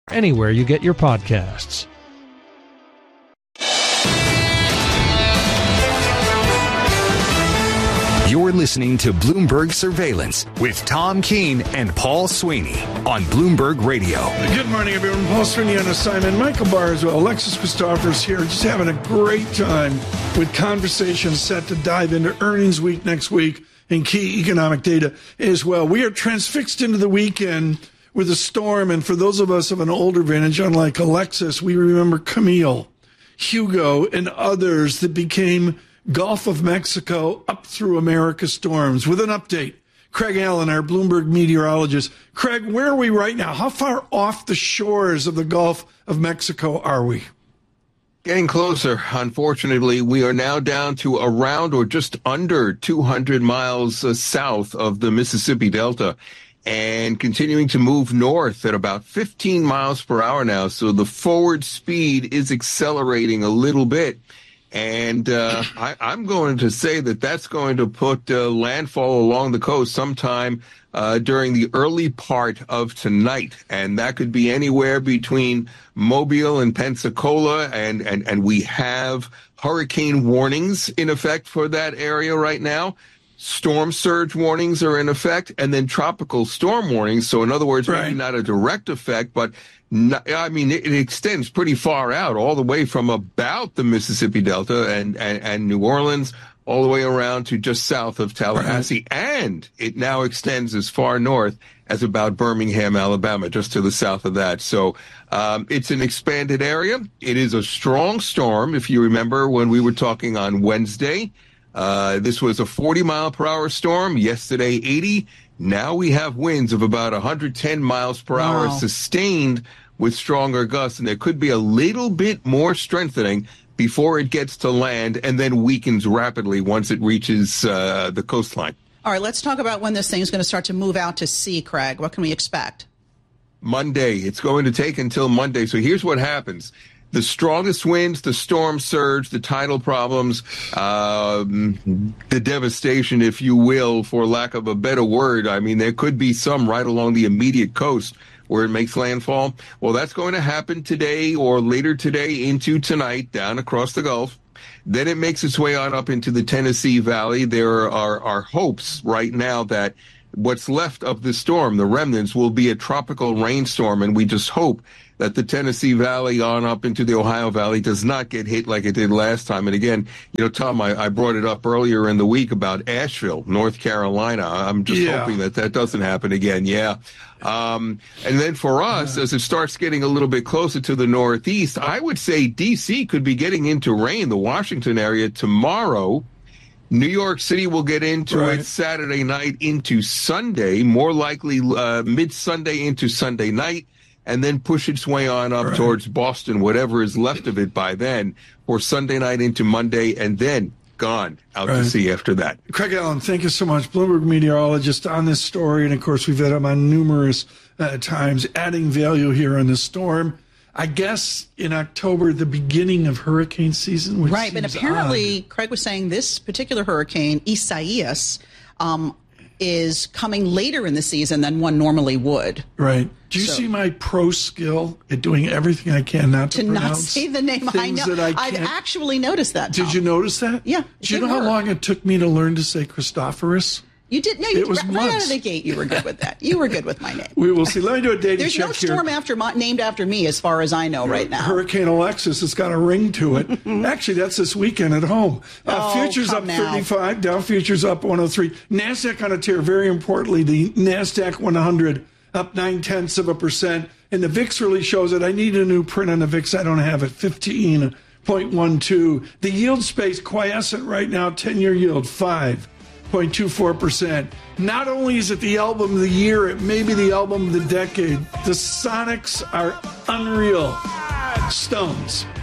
anywhere you get your podcasts. You're listening to Bloomberg Surveillance with Tom Keene and Paul Sweeney on Bloomberg Radio. Good morning, everyone. Paul Sweeney on assignment. Michael Barr as well. Alexis Christophers here. Just having a great time with conversations set to dive into earnings week next week and key economic data as well. We are transfixed into the weekend with a storm, and for those of us of an older vintage, unlike Alexis, we remember Camille, Hugo, and others that became Gulf of Mexico up through America storms. With an update, Craig Allen, our Bloomberg meteorologist. Craig, where are we right now? How far off the shores of the Gulf of Mexico are we? Getting closer. Unfortunately, we are now down to around or just under 200 miles south of the Mississippi Delta and continuing to move north at about 15 miles per hour now. So the forward speed is accelerating a little bit. And I'm going to say that that's going to put landfall along the coast sometime during the early part of tonight. And that could be anywhere between Mobile and Pensacola. And we have hurricane warnings in effect for that area right now. Storm surge warnings are in effect, and then tropical storm warnings. So in other words, maybe not a direct effect, but it extends pretty far out, all the way from about the Mississippi Delta and New Orleans, all the way around to just south of Tallahassee. Right. And it now extends as far north as about Birmingham, Alabama, just to the south of that. So it's an expanded area. It is a strong storm. If you remember when we were talking on Wednesday, this was a 40-mile-per-hour storm. Yesterday, 80. Now we have winds of about 110 miles per hour sustained with stronger gusts, and there could be a little bit more strengthening before it gets to land and then weakens rapidly once it reaches the coastline. All right, let's talk about when this thing is going to start to move out to sea, Craig. What can we expect? Monday. It's going to take until Monday. So here's what happens. The strongest winds, the storm surge, the tidal problems, the devastation, if you will, for lack of a better word. I mean, there could be some right along the immediate coast where it makes landfall. Well, that's going to happen today or later today into tonight down across the Gulf. Then it makes its way on up into the Tennessee Valley. There are hopes right now that what's left of the storm, the remnants, will be a tropical rainstorm, and we just hope that the Tennessee Valley on up into the Ohio Valley does not get hit like it did last time. And again, Tom, I brought it up earlier in the week about Asheville, North Carolina. I'm just hoping that doesn't happen again. Yeah. And then for us, as it starts getting a little bit closer to the Northeast, I would say D.C. could be getting into rain, the Washington area tomorrow. New York City will get into it Saturday night into Sunday, more likely mid-Sunday into Sunday night, and then push its way on up towards Boston, whatever is left of it by then, for Sunday night into Monday, and then gone out to sea after that. Craig Allen, thank you so much. Bloomberg meteorologist on this story, and of course we've had him on numerous times, adding value here on this storm. I guess in October, the beginning of hurricane season. Which but apparently, Craig was saying this particular hurricane, Isaias, is coming later in the season than one normally would. Right. Do you see my pro skill at doing everything I can not to pronounce not say the name? I know. I've actually noticed that, Tom. Did you notice that? Yeah. Do you know how long it took me to learn to say Christophorus? You did. No, it was right out of the gate. You were good with that. You were good with my name. We will see. Let me do a data check here. There's no storm named after me, as far as I know, right now. Hurricane Alexis has got a ring to it. Actually, that's this weekend at home. Futures up 35, Dow futures up 103. NASDAQ on a tear. Very importantly, the NASDAQ 100 up 0.9%. And the VIX really shows it. I need a new print on the VIX. I don't have it. 15.12. The yield space quiescent right now. 10-year yield 5.24%. Not only is it the album of the year, it may be the album of the decade. The Sonics are unreal. Stones.